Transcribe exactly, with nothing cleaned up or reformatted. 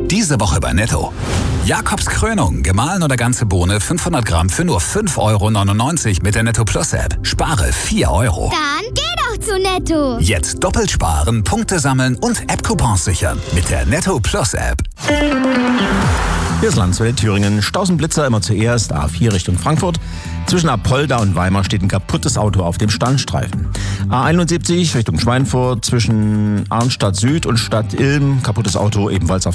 Diese Woche bei Netto. Jakobs Krönung, gemahlen oder ganze Bohne fünfhundert Gramm für nur fünf Euro neunundneunzig mit der Netto Plus App. Spare vier Euro. Dann geh doch zu Netto. Jetzt doppelt sparen, Punkte sammeln und App-Coupons sichern mit der Netto Plus App. Hier ist Landswelle, Thüringen. Stausenblitzer immer zuerst, A vier Richtung Frankfurt. Zwischen Apolda und Weimar steht ein kaputtes Auto auf dem Standstreifen. A einundsiebzig Richtung Schweinfurt zwischen Arnstadt Süd und Stadt Ilm. Kaputtes Auto ebenfalls auf